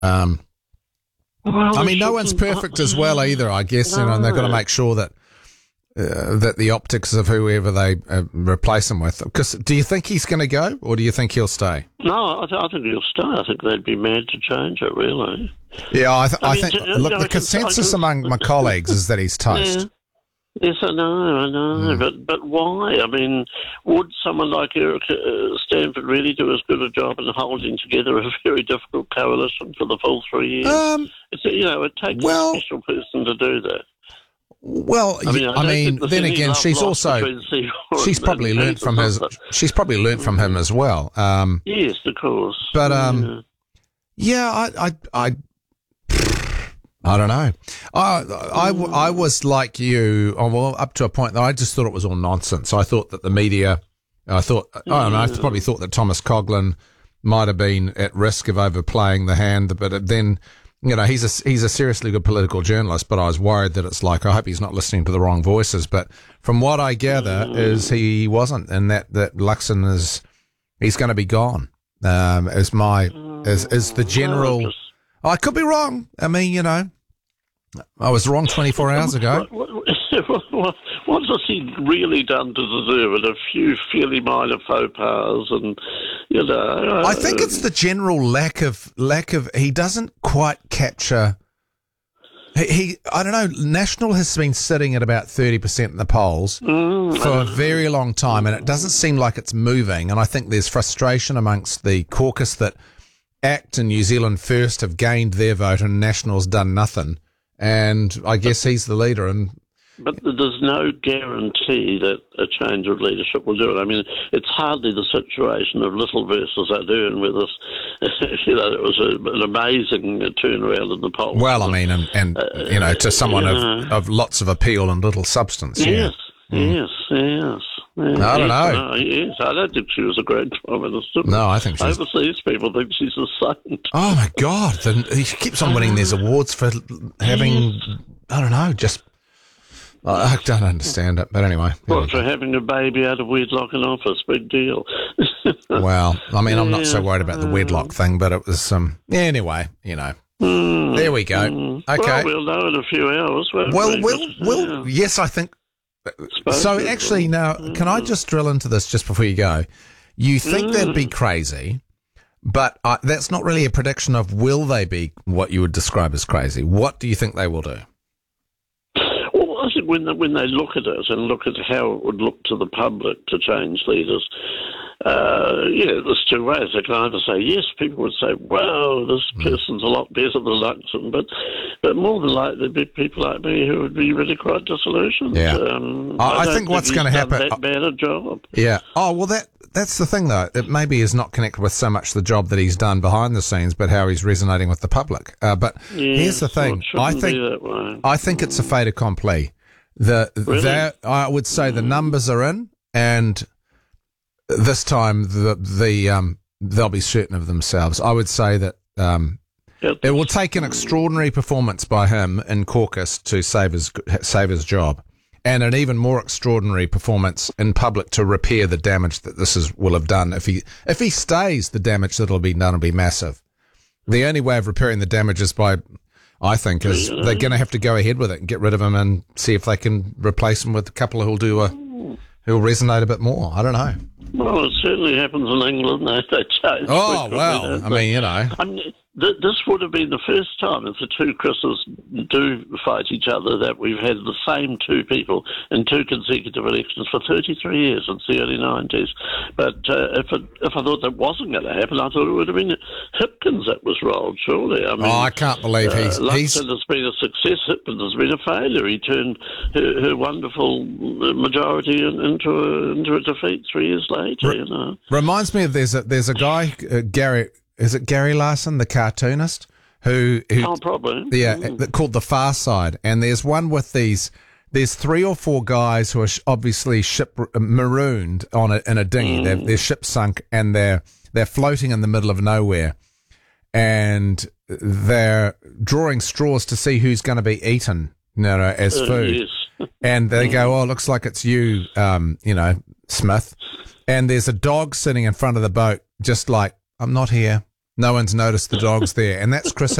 I mean, no one's perfect as well either, I guess, and they've got to make sure that the optics of whoever they replace him with. Because do you think he's going to go, or do you think he'll stay? No, I think he'll stay. I think they'd be mad to change it, really. Yeah, I think. Look, the consensus among my colleagues is that he's toast. Yeah. Yes, I know, but why? I mean, would someone like Eric Stanford really do as good a job in holding together a very difficult coalition for the full 3 years? It takes a special person to do that. Well, I mean then again, she's probably learnt from him as well. Yes, of course. But I don't know. I was like you. Up to a point that I just thought it was all nonsense. I thought that the media. I probably thought that Thomas Coughlan might have been at risk of overplaying the hand. But then, he's a seriously good political journalist. But I was worried that it's like, I hope he's not listening to the wrong voices. But from what I gather, is he wasn't, and that Luxon he's going to be gone. Is the general. I could be wrung. I mean, I was wrong 24 hours ago. What has he really done to deserve it? A few fairly minor faux pas, and I think it's the general lack of. He doesn't quite capture. I don't know. National has been sitting at about 30% in the polls for a very long time, and it doesn't seem like it's moving. And I think there's frustration amongst the caucus that ACT and New Zealand First have gained their vote and National's done nothing. And I guess he's the leader. But there's no guarantee that a change of leadership will do it. I mean, it's hardly the situation of Little versus Ardern with us. It was an amazing turnaround in the polls. Well, I mean, and to someone of lots of appeal and little substance. Yes, yeah. Yes. I don't know. Yes, I don't think she was a great Prime Minister. No, I think she's... Overseas people think she's a saint. Oh, my God. He keeps on winning these awards for having, I don't know, just... I don't understand it, but anyway. Well, for having a baby out of wedlock in office, big deal. Well, I mean, I'm not so worried about the wedlock thing, but it was, anyway, there we go. Okay. Well, we'll know in a few hours. Well, yes, I think... So actually now, can I just drill into this just before you go? You think they'd be crazy, but that's not really a prediction of will they be what you would describe as crazy. What do you think they will do? Well, I think when they look at it and look at how it would look to the public to change leaders, there's two ways. They can either say yes, people would say, "Wow, this person's a lot better than Luxon," but more than likely, there'd be people like me who would be really quite disillusioned. Yeah, I think what's going to happen. That bad a job. Yeah. Oh well, that's the thing though. It maybe is not connected with so much the job that he's done behind the scenes, but how he's resonating with the public. But here's the thing. I think it's a fait accompli. I would say the numbers are in, and this time they'll be certain of themselves. I would say that it will take an extraordinary performance by him in caucus to save his job, and an even more extraordinary performance in public to repair the damage that will have done. If he stays, the damage that'll be done will be massive. The only way of repairing the damage is they're going to have to go ahead with it and get rid of him and see if they can replace him with a couple who'll resonate a bit more. I don't know. Well, it certainly happens in England. They change. Oh, well, I mean, this would have been the first time, if the two Chris's do fight each other, that we've had the same two people in two consecutive elections for 33 years since the early 90s. But if I thought that wasn't going to happen, I thought it would have been Hipkins that was rolled, surely. I mean, I can't believe Luxon has been a success, Hipkins has been a failure. He turned her wonderful majority into a defeat 3 years later, Reminds me of there's a guy, Gary... Is it Gary Larson, the cartoonist, who probably. Yeah, called The Far Side. And there's one with there's 3 or 4 guys who are obviously marooned in a dinghy. Their ship sunk and they're floating in the middle of nowhere. And they're drawing straws to see who's going to be eaten, as food. Yes. And they go, "Oh, looks like it's you, Smith." And there's a dog sitting in front of the boat, just like, "I'm not here. No one's noticed the dog's there. And that's Chris